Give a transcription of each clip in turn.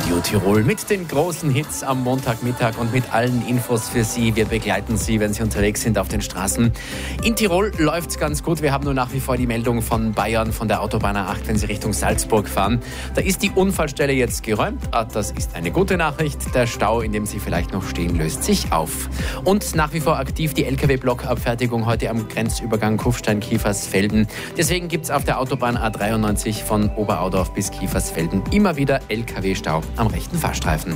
Radio Tirol mit den großen Hits am Montagmittag und mit allen Infos für Sie. Wir begleiten Sie, wenn Sie unterwegs sind auf den Straßen. In Tirol läuft's ganz gut. Wir haben nur nach wie vor die Meldung von Bayern von der Autobahn A8, wenn Sie Richtung Salzburg fahren. Da ist die Unfallstelle jetzt geräumt. Das ist eine gute Nachricht. Der Stau, in dem Sie vielleicht noch stehen, löst sich auf. Und nach wie vor aktiv die Lkw-Blockabfertigung heute am Grenzübergang Kufstein-Kiefersfelden. Deswegen gibt's auf der Autobahn A93 von Oberaudorf bis Kiefersfelden immer wieder Lkw-Stau am rechten Fahrstreifen.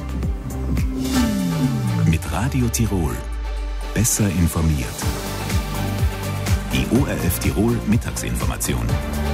Mit Radio Tirol. Besser informiert. Die ORF Tirol Mittagsinformation.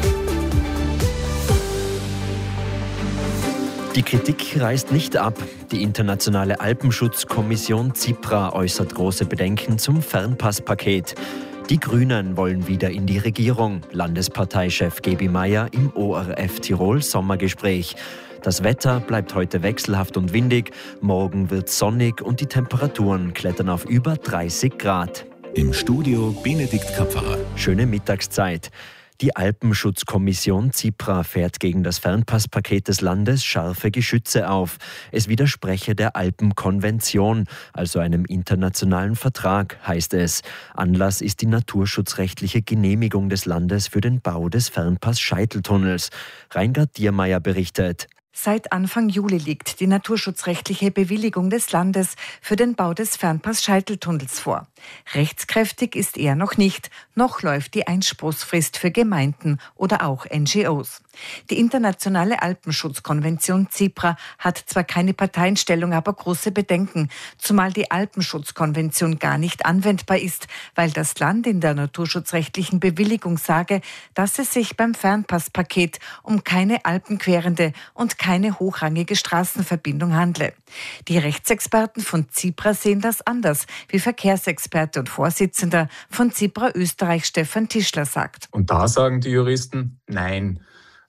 Die Kritik reißt nicht ab. Die internationale Alpenschutzkommission CIPRA äußert große Bedenken zum Fernpasspaket. Die Grünen wollen wieder in die Regierung. Landesparteichef Gebi Meier im ORF Tirol Sommergespräch. Das Wetter bleibt heute wechselhaft und windig. Morgen wird sonnig und die Temperaturen klettern auf über 30 Grad. Im Studio Benedikt Kapferer. Schöne Mittagszeit. Die Alpenschutzkommission CIPRA fährt gegen das Fernpasspaket des Landes scharfe Geschütze auf. Es widerspreche der Alpenkonvention, also einem internationalen Vertrag, heißt es. Anlass ist die naturschutzrechtliche Genehmigung des Landes für den Bau des Fernpass-Scheiteltunnels. Reingard Diermeier berichtet. Seit Anfang Juli liegt die naturschutzrechtliche Bewilligung des Landes für den Bau des Fernpass-Scheiteltunnels vor. Rechtskräftig ist er noch nicht. Noch läuft die Einspruchsfrist für Gemeinden oder auch NGOs. Die internationale Alpenschutzkonvention CIPRA hat zwar keine Parteienstellung, aber große Bedenken, zumal die Alpenschutzkonvention gar nicht anwendbar ist, weil das Land in der naturschutzrechtlichen Bewilligung sage, dass es sich beim Fernpasspaket um keine alpenquerende und keine hochrangige Straßenverbindung handle. Die Rechtsexperten von CIPRA sehen das anders, wie Verkehrsexperte und Vorsitzender von CIPRA Österreich Stefan Tischler sagt. Und da sagen die Juristen, nein,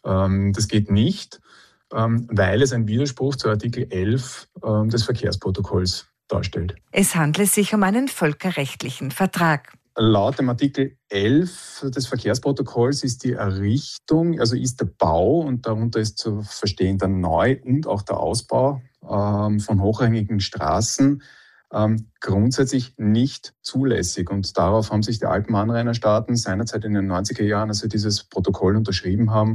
das geht nicht, weil es einen Widerspruch zu Artikel 11 des Verkehrsprotokolls darstellt. Es handle sich um einen völkerrechtlichen Vertrag. Laut dem Artikel 11 des Verkehrsprotokolls ist die Errichtung, also ist der Bau, und darunter ist zu verstehen der Neu- und auch der Ausbau von hochrangigen Straßen grundsätzlich nicht zulässig. Und darauf haben sich die Alpenanrainerstaaten seinerzeit in den 90er Jahren, als sie dieses Protokoll unterschrieben haben,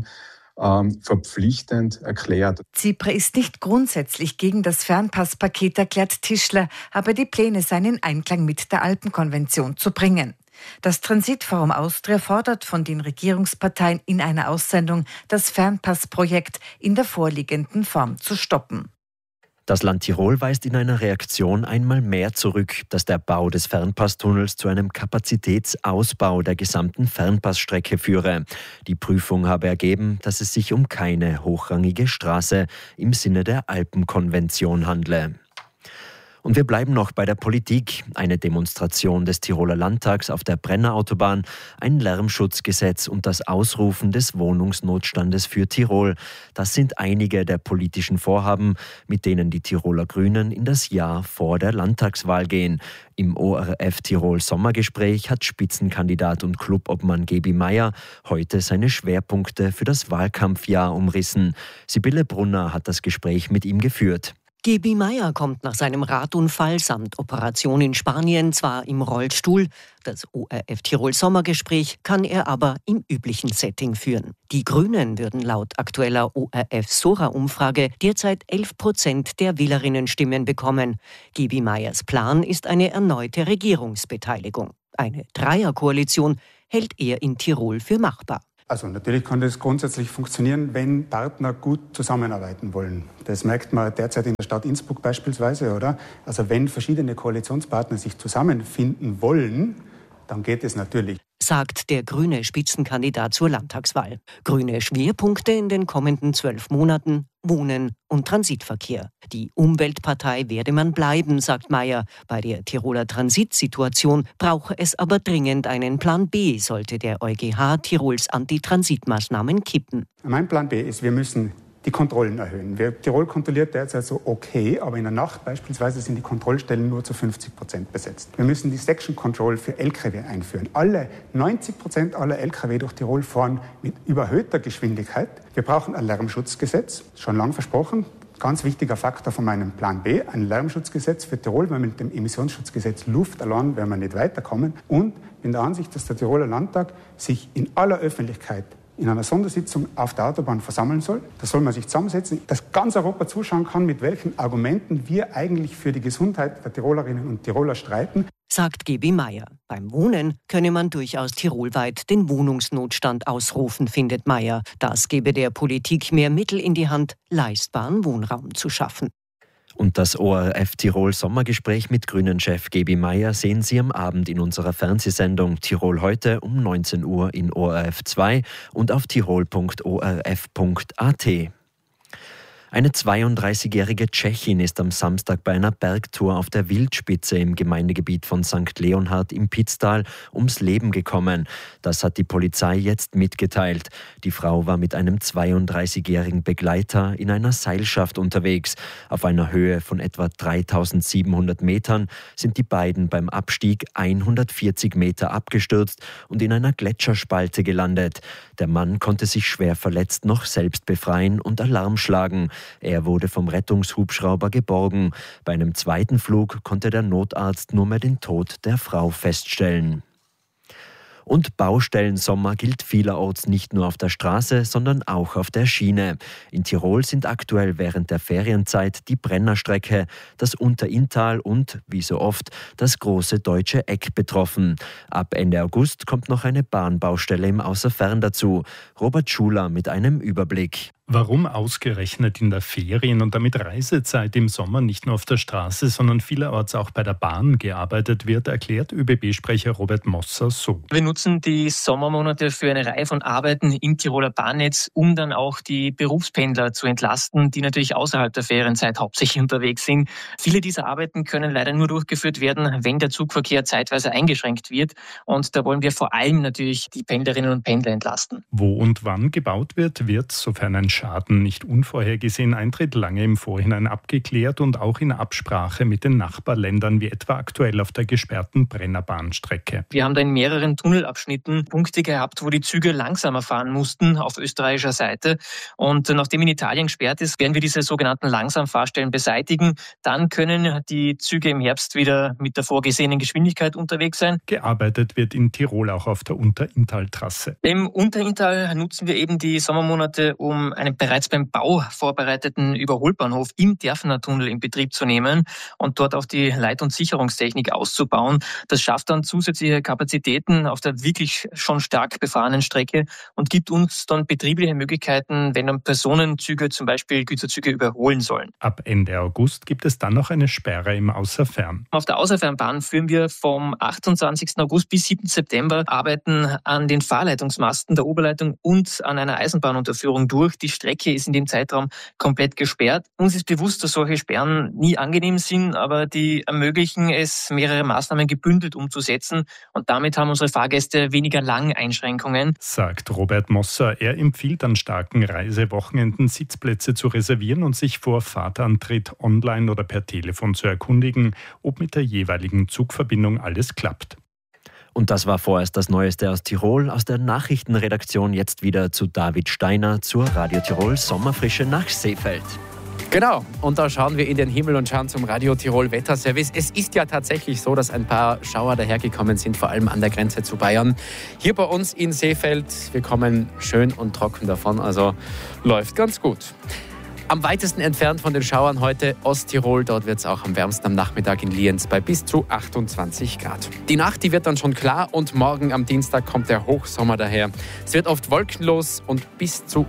verpflichtend erklärt. CIPRA ist nicht grundsätzlich gegen das Fernpasspaket, erklärt Tischler, aber die Pläne seien in Einklang mit der Alpenkonvention zu bringen. Das Transitforum Austria fordert von den Regierungsparteien in einer Aussendung, das Fernpassprojekt in der vorliegenden Form zu stoppen. Das Land Tirol weist in einer Reaktion einmal mehr zurück, dass der Bau des Fernpasstunnels zu einem Kapazitätsausbau der gesamten Fernpassstrecke führe. Die Prüfung habe ergeben, dass es sich um keine hochrangige Straße im Sinne der Alpenkonvention handle. Und wir bleiben noch bei der Politik. Eine Demonstration des Tiroler Landtags auf der Brennerautobahn, ein Lärmschutzgesetz und das Ausrufen des Wohnungsnotstandes für Tirol. Das sind einige der politischen Vorhaben, mit denen die Tiroler Grünen in das Jahr vor der Landtagswahl gehen. Im ORF Tirol Sommergespräch hat Spitzenkandidat und Clubobmann Gebi Meier heute seine Schwerpunkte für das Wahlkampfjahr umrissen. Sibylle Brunner hat das Gespräch mit ihm geführt. Gebi Meier kommt nach seinem Radunfall samt Operation in Spanien zwar im Rollstuhl, das ORF Tirol Sommergespräch kann er aber im üblichen Setting führen. Die Grünen würden laut aktueller ORF Sora-Umfrage derzeit 11% der Wählerinnenstimmen bekommen. Gebi Meiers Plan ist eine erneute Regierungsbeteiligung. Eine Dreierkoalition hält er in Tirol für machbar. Also natürlich kann das grundsätzlich funktionieren, wenn Partner gut zusammenarbeiten wollen. Das merkt man derzeit in der Stadt Innsbruck beispielsweise, oder? Also wenn verschiedene Koalitionspartner sich zusammenfinden wollen, dann geht es natürlich. Sagt der grüne Spitzenkandidat zur Landtagswahl. Grüne Schwerpunkte in den kommenden 12 Monaten: Wohnen und Transitverkehr. Die Umweltpartei werde man bleiben, sagt Meier. Bei der Tiroler Transitsituation brauche es aber dringend einen Plan B, sollte der EuGH Tirols Antitransitmaßnahmen kippen. Mein Plan B ist, wir müssen die Kontrollen erhöhen. Tirol kontrolliert derzeit so okay, aber in der Nacht beispielsweise sind die Kontrollstellen nur zu 50% besetzt. Wir müssen die Section Control für Lkw einführen. 90% aller Lkw durch Tirol fahren mit überhöhter Geschwindigkeit. Wir brauchen ein Lärmschutzgesetz, schon lang versprochen. Ganz wichtiger Faktor von meinem Plan B, ein Lärmschutzgesetz für Tirol, weil mit dem Emissionsschutzgesetz Luft allein werden wir nicht weiterkommen. Und bin der Ansicht, dass der Tiroler Landtag sich in aller Öffentlichkeit in einer Sondersitzung auf der Autobahn versammeln soll. Da soll man sich zusammensetzen, dass ganz Europa zuschauen kann, mit welchen Argumenten wir eigentlich für die Gesundheit der Tirolerinnen und Tiroler streiten. Sagt Gebi Meier. Beim Wohnen könne man durchaus tirolweit den Wohnungsnotstand ausrufen, findet Meier. Das gebe der Politik mehr Mittel in die Hand, leistbaren Wohnraum zu schaffen. Und das ORF Tirol Sommergespräch mit Grünen-Chef Gebi Meier sehen Sie am Abend in unserer Fernsehsendung Tirol heute um 19 Uhr in ORF 2 und auf tirol.orf.at. Eine 32-jährige Tschechin ist am Samstag bei einer Bergtour auf der Wildspitze im Gemeindegebiet von St. Leonhard im Pitztal ums Leben gekommen. Das hat die Polizei jetzt mitgeteilt. Die Frau war mit einem 32-jährigen Begleiter in einer Seilschaft unterwegs. Auf einer Höhe von etwa 3700 Metern sind die beiden beim Abstieg 140 Meter abgestürzt und in einer Gletscherspalte gelandet. Der Mann konnte sich schwer verletzt noch selbst befreien und Alarm schlagen. Er wurde vom Rettungshubschrauber geborgen. Bei einem zweiten Flug konnte der Notarzt nur mehr den Tod der Frau feststellen. Und Baustellensommer gilt vielerorts nicht nur auf der Straße, sondern auch auf der Schiene. In Tirol sind aktuell während der Ferienzeit die Brennerstrecke, das Unterinntal und, wie so oft, das große Deutsche Eck betroffen. Ab Ende August kommt noch eine Bahnbaustelle im Außerfern dazu. Robert Schuler mit einem Überblick. Warum ausgerechnet in der Ferien- und damit Reisezeit im Sommer nicht nur auf der Straße, sondern vielerorts auch bei der Bahn gearbeitet wird, erklärt ÖBB-Sprecher Robert Mosser so. Wir nutzen die Sommermonate für eine Reihe von Arbeiten im Tiroler Bahnnetz, um dann auch die Berufspendler zu entlasten, die natürlich außerhalb der Ferienzeit hauptsächlich unterwegs sind. Viele dieser Arbeiten können leider nur durchgeführt werden, wenn der Zugverkehr zeitweise eingeschränkt wird. Und da wollen wir vor allem natürlich die Pendlerinnen und Pendler entlasten. Wo und wann gebaut wird, sofern ein Schaden nicht unvorhergesehen eintritt, lange im Vorhinein abgeklärt und auch in Absprache mit den Nachbarländern, wie etwa aktuell auf der gesperrten Brennerbahnstrecke. Wir haben da in mehreren Tunnelabschnitten Punkte gehabt, wo die Züge langsamer fahren mussten auf österreichischer Seite. Und nachdem in Italien gesperrt ist, werden wir diese sogenannten Langsamfahrstellen beseitigen. Dann können die Züge im Herbst wieder mit der vorgesehenen Geschwindigkeit unterwegs sein. Gearbeitet wird in Tirol auch auf der Unterinntal-Trasse. Im Unterinntal nutzen wir eben die Sommermonate, um einen bereits beim Bau vorbereiteten Überholbahnhof im Derfener Tunnel in Betrieb zu nehmen und dort auch die Leit- und Sicherungstechnik auszubauen. Das schafft dann zusätzliche Kapazitäten auf der wirklich schon stark befahrenen Strecke und gibt uns dann betriebliche Möglichkeiten, wenn dann Personenzüge, zum Beispiel Güterzüge, überholen sollen. Ab Ende August gibt es dann noch eine Sperre im Außerfern. Auf der Außerfernbahn führen wir vom 28. August bis 7. September Arbeiten an den Fahrleitungsmasten der Oberleitung und an einer Eisenbahnunterführung durch. Die Strecke ist in dem Zeitraum komplett gesperrt. Uns ist bewusst, dass solche Sperren nie angenehm sind, aber die ermöglichen es, mehrere Maßnahmen gebündelt umzusetzen. Und damit haben unsere Fahrgäste weniger lange Einschränkungen. Sagt Robert Mosser. Er empfiehlt an starken Reisewochenenden Sitzplätze zu reservieren und sich vor Fahrtantritt online oder per Telefon zu erkundigen, ob mit der jeweiligen Zugverbindung alles klappt. Und das war vorerst das Neueste aus Tirol. Aus der Nachrichtenredaktion jetzt wieder zu David Steiner zur Radio Tirol Sommerfrische nach Seefeld. Genau, und da schauen wir in den Himmel und schauen zum Radio Tirol Wetterservice. Es ist ja tatsächlich so, dass ein paar Schauer dahergekommen sind, vor allem an der Grenze zu Bayern. Hier bei uns in Seefeld, wir kommen schön und trocken davon, also läuft ganz gut. Am weitesten entfernt von den Schauern heute Osttirol. Dort wird es auch am wärmsten am Nachmittag in Lienz bei bis zu 28 Grad. Die Nacht, die wird dann schon klar und morgen am Dienstag kommt der Hochsommer daher. Es wird oft wolkenlos und bis zu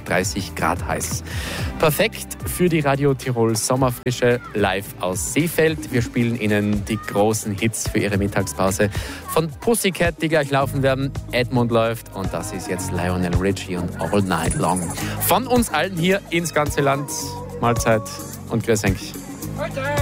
31 Grad heiß. Perfekt für die Radio Tirol Sommerfrische live aus Seefeld. Wir spielen Ihnen die großen Hits für Ihre Mittagspause von Pussycat, die gleich laufen werden. Edmund läuft und das ist jetzt Lionel Richie und All Night Long. Von uns allen hier ins ganze Land. Mahlzeit und Grüß euch.